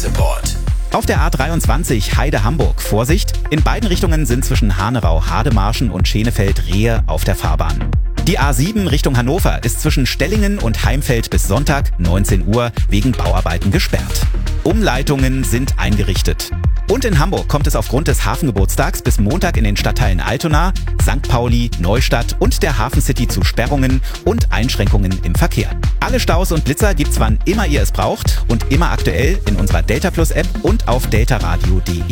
Verkehrsupport. Auf der A23 Heide-Hamburg Vorsicht. In beiden Richtungen sind zwischen Hanerau-Hademarschen und Schenefeld Rehe auf der Fahrbahn. Die A7 Richtung Hannover ist zwischen Stellingen und Heimfeld bis Sonntag 19 Uhr wegen Bauarbeiten gesperrt. Umleitungen sind eingerichtet. Und in Hamburg kommt es aufgrund des Hafengeburtstags bis Montag in den Stadtteilen Altona, St. Pauli, Neustadt und der Hafen City zu Sperrungen und Einschränkungen im Verkehr. Alle Staus und Blitzer gibt's wann immer ihr es braucht und immer aktuell in unserer Delta Plus App und auf deltaradio.de.